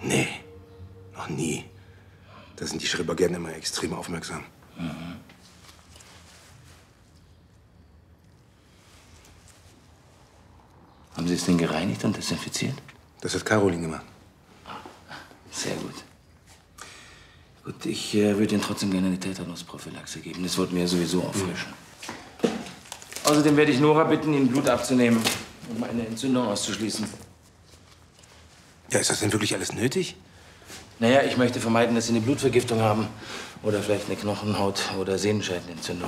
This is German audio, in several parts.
Nee, noch nie. Da sind die Schrebergärten immer extrem aufmerksam. Mhm. Haben Sie das Ding gereinigt und desinfiziert? Das hat Caroline gemacht. Sehr gut. Gut, ich würde Ihnen trotzdem gerne eine Tetanusprophylaxe geben. Das wird mir sowieso auffrischen. Außerdem werde ich Nora bitten, Ihnen Blut abzunehmen, um eine Entzündung auszuschließen. Ja, ist das denn wirklich alles nötig? Naja, ich möchte vermeiden, dass Sie eine Blutvergiftung haben. Oder vielleicht eine Knochenhaut- oder Sehnenscheidenentzündung.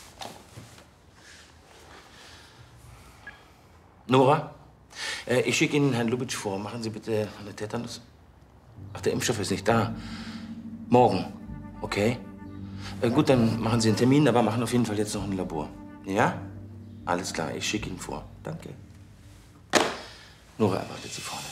Nora, ich schicke Ihnen Herrn Lubitsch vor. Machen Sie bitte eine Tetanus. Ach, der Impfstoff ist nicht da. Morgen, okay? Gut, dann machen Sie einen Termin, aber machen auf jeden Fall jetzt noch ein Labor. Ja? Alles klar, ich schicke Ihnen vor. Danke. Nora erwartet Sie vorne.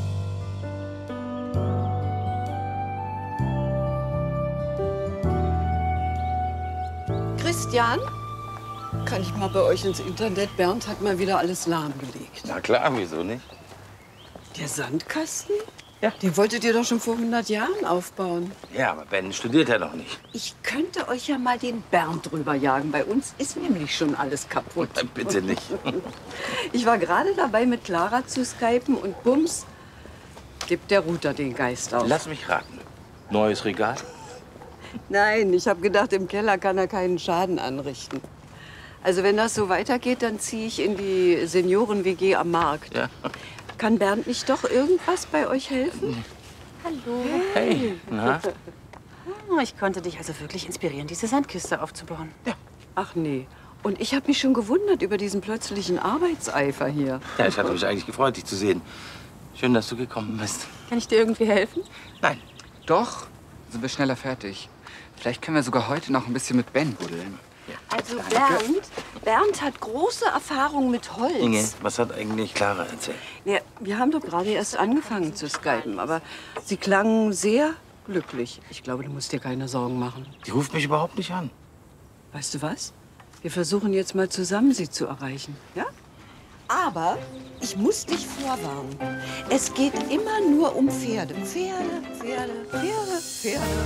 Christian? Kann ich mal bei euch ins Internet? Bernd hat mal wieder alles lahmgelegt. Na klar, wieso nicht? Der Sandkasten? Ja. Den wolltet ihr doch schon vor 100 Jahren aufbauen. Ja, aber Ben studiert ja noch nicht. Ich könnte euch ja mal den Bernd drüber jagen. Bei uns ist nämlich schon alles kaputt. Bitte nicht. Ich war gerade dabei, mit Clara zu skypen und bums, gibt der Router den Geist auf. Lass mich raten. Neues Regal? Nein, ich habe gedacht, im Keller kann er keinen Schaden anrichten. Also wenn das so weitergeht, dann ziehe ich in die Senioren-WG am Markt. Ja. Kann Bernd nicht doch irgendwas bei euch helfen? Hallo. Hey, na? Oh, ich konnte dich also wirklich inspirieren, diese Sandkiste aufzubauen. Ja. Ach nee. Und ich habe mich schon gewundert über diesen plötzlichen Arbeitseifer hier. Ja, ich hatte mich eigentlich gefreut, dich zu sehen. Schön, dass du gekommen bist. Kann ich dir irgendwie helfen? Nein. Doch, sind wir schneller fertig. Vielleicht können wir sogar heute noch ein bisschen mit Ben buddeln. Also Bernd hat große Erfahrung mit Holz. Inge, was hat eigentlich Clara erzählt? Ja, wir haben doch gerade erst angefangen zu skypen, aber sie klangen sehr glücklich. Ich glaube, du musst dir keine Sorgen machen. Die ruft mich überhaupt nicht an. Weißt du was? Wir versuchen jetzt mal zusammen, sie zu erreichen. Ja? Aber ich muss dich vorwarnen. Es geht immer nur um Pferde. Pferde, Pferde, Pferde, Pferde.